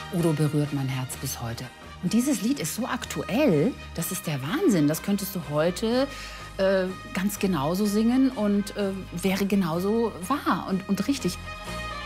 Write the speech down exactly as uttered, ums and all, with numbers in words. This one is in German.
Udo berührt mein Herz bis heute. Und dieses Lied ist so aktuell, das ist der Wahnsinn. Das könntest du heute äh, ganz genauso singen und äh, wäre genauso wahr und, und richtig.